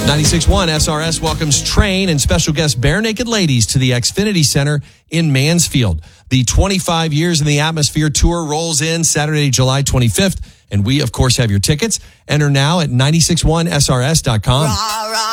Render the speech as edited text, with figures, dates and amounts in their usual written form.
96.1 SRS welcomes Train and special guest Bare Naked Ladies to the Xfinity Center in Mansfield. The 25 Years in the Atmosphere tour rolls in Saturday, July 25th. And we, of course, have your tickets. Enter now at 961SRS.com.